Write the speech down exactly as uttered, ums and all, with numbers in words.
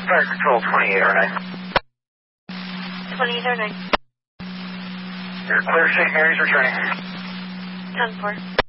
Fire Control twenty-eight oh nine. twenty-eight oh nine. You're clear, Saint Mary's returning. ten four.